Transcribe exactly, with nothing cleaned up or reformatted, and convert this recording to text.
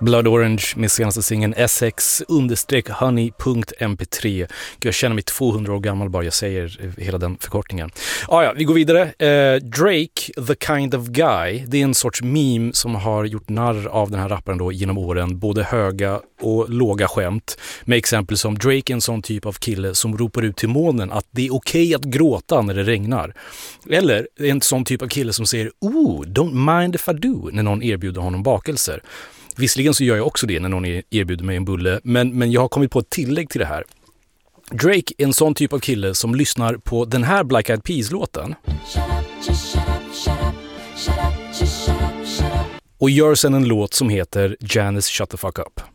Blood Orange med senaste singeln S X understreck honey punkt M P tre. Jag känner mig tvåhundra år gammal bara jag säger hela den förkortningen. Ah, ja, vi går vidare. Eh, Drake, The Kind of Guy. Det är en sorts meme som har gjort narr av den här rapparen då genom åren. Både höga och låga skämt. Med exempel som Drake är en sån typ av kille som ropar ut till månen att det är okej att gråta när det regnar. Eller en sån typ av kille som säger "Ooh, don't mind if I do" när någon erbjuder honom bakelser. Visserligen så gör jag också det när någon erbjuder mig en bulle, men, men jag har kommit på ett tillägg till det här. Drake är en sån typ av kille som lyssnar på den här Black Eyed Peas-låten och gör sen en låt som heter Janice Shut the Fuck Up.